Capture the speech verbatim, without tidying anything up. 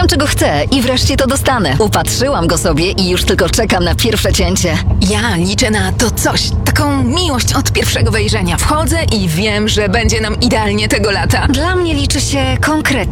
Wiem, czego chcę i wreszcie to dostanę. Upatrzyłam go sobie i już tylko czekam na pierwsze cięcie. Ja liczę na to coś, taką miłość od pierwszego wejrzenia. Wchodzę i wiem, że będzie nam idealnie tego lata. Dla mnie liczy się konkret.